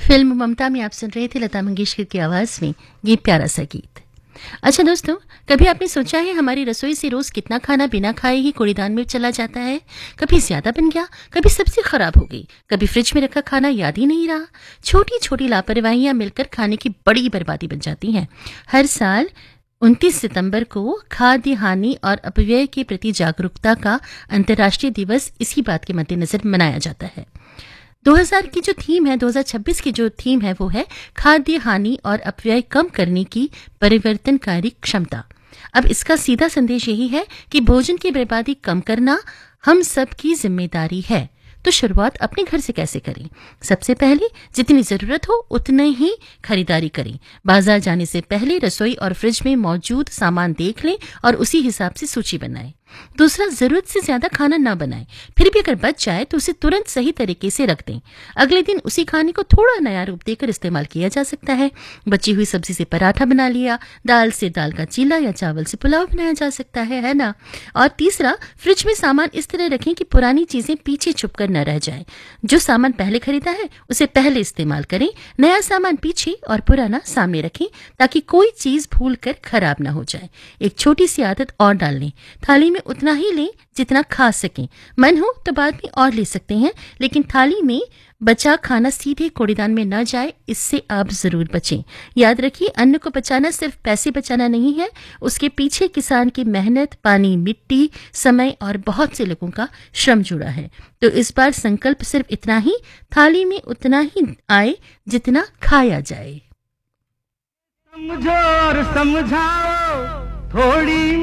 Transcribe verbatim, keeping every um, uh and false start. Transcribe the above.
Film ममता में आप सुन रहे थे लता मंगेशकर की आवाज में ये प्यारा सा गीत। अच्छा दोस्तों, कभी आपने सोचा है हमारी रसोई से रोज कितना खाना बिना खाए ही कूड़ेदान में चला जाता है? कभी ज्यादा बन गया, कभी सब्जी खराब हो गई, कभी फ्रिज में रखा खाना याद ही नहीं रहा। छोटी छोटी लापरवाहियां मिलकर खाने की बड़ी बर्बादी बन जाती हैं। हर साल उनतीस सितंबर को खाद्य हानि और अपव्यय के प्रति जागरूकता का अंतर्राष्ट्रीय दिवस इसी बात के मद्देनजर मनाया जाता है। दो हज़ार की जो थीम है, दो हज़ार छब्बीस की जो थीम है वो है खाद्य हानि और अपव्यय कम करने की परिवर्तनकारी क्षमता। अब इसका सीधा संदेश यही है कि भोजन की बर्बादी कम करना हम सब की जिम्मेदारी है। तो शुरुआत अपने घर से कैसे करें? सबसे पहले जितनी जरूरत हो उतने ही खरीदारी करें। बाजार जाने से पहले रसोई और फ्रिज में मौजूद सामान देख लें और उसी हिसाब से सूची बनाएं। दूसरा, जरूरत से ज्यादा खाना ना बनाएं। फिर भी अगर बच जाए तो उसे तुरंत सही तरीके से रख दें। अगले दिन उसी खाने को थोड़ा नया रूप देकर इस्तेमाल किया जा सकता है। बची हुई सब्जी से पराठा बना लिया, दाल से दाल का चीला या चावल से पुलाव बनाया जा सकता है है ना। और तीसरा, फ्रिज में सामान इस तरह रखें कि पुरानी चीजें पीछे छुप कर न रह जाए। जो सामान पहले खरीदा है उसे पहले इस्तेमाल करें, नया सामान पीछे और पुराना सामने रखें ताकि कोई चीज भूल कर खराब ना हो जाए। एक छोटी सी आदत और डाल लें, थाली में उतना ही लें जितना खा सकें। मन हो तो बाद में और ले सकते हैं, लेकिन थाली में बचा खाना सीधे कूड़ेदान में न जाए, इससे आप जरूर बचें। याद रखिए, अन्न को बचाना सिर्फ पैसे बचाना नहीं है, उसके पीछे किसान की मेहनत, पानी, मिट्टी, समय और बहुत से लोगों का श्रम जुड़ा है। तो इस बार संकल्प सिर्फ इतना ही, थाली में उतना ही आए जितना खाया जाए। समझो और समझाओ थोड़ी